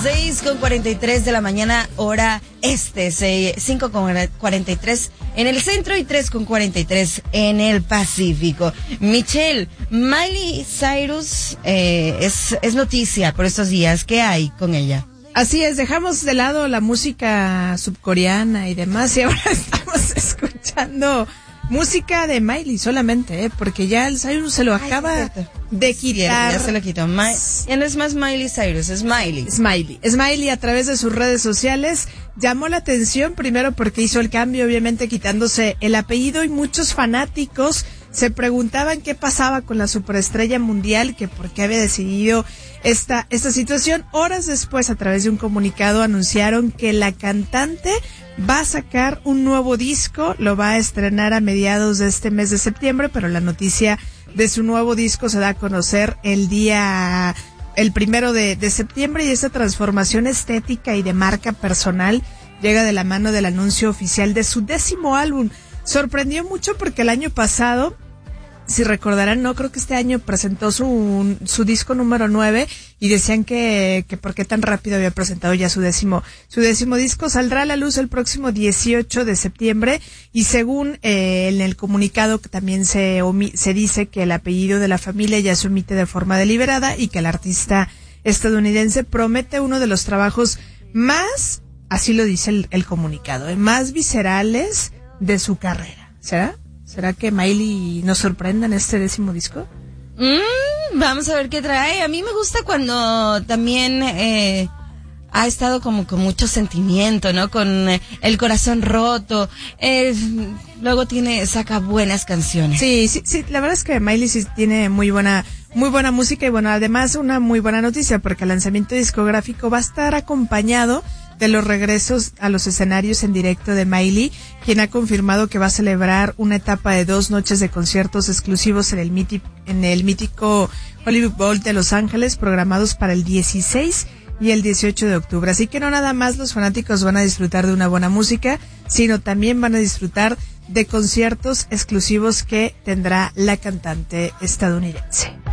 6:43 de la mañana, hora este, 5:43 en el centro y 3:43 en el Pacífico. Michelle, Miley Cyrus es noticia por estos días. ¿Qué hay con ella? Así es, dejamos de lado la música subcoreana y demás y ahora estamos escuchando música de Miley solamente, porque ya el Cyrus se lo acaba de quitar. Ya se lo quitó. Ya no es más Miley Cyrus, es Miley. Smiley a través de sus redes sociales llamó la atención primero porque hizo el cambio, obviamente quitándose el apellido, y muchos fanáticos se preguntaban qué pasaba con la superestrella mundial, que por qué había decidido esta situación. Horas después, a través de un comunicado, anunciaron que la cantante va a sacar un nuevo disco, lo va a estrenar a mediados de este mes de septiembre, pero la noticia de su nuevo disco se da a conocer el 1 de septiembre, y esta transformación estética y de marca personal llega de la mano del anuncio oficial de su 10º álbum. Sorprendió mucho porque el año pasado, si recordarán, no creo que este año presentó su disco número 9 y decían que por qué tan rápido había presentado ya su décimo disco. Saldrá a la luz el próximo 18 de septiembre y según en el comunicado que también se dice que el apellido de la familia ya se omite de forma deliberada y que el artista estadounidense promete uno de los trabajos más, así lo dice el comunicado, más viscerales de su carrera. ¿Será que Miley nos sorprenda en este 10º disco? Vamos a ver qué trae. A mí me gusta cuando también ha estado como con mucho sentimiento, ¿no? Con el corazón roto. Luego saca buenas canciones. Sí, la verdad es que Miley sí tiene muy buena música y bueno, además una muy buena noticia porque el lanzamiento discográfico va a estar acompañado de los regresos a los escenarios en directo de Miley, quien ha confirmado que va a celebrar una etapa de 2 noches de conciertos exclusivos en el mítico Hollywood Bowl de Los Ángeles, programados para el 16 y el 18 de octubre. Así que no nada más los fanáticos van a disfrutar de una buena música, sino también van a disfrutar de conciertos exclusivos que tendrá la cantante estadounidense.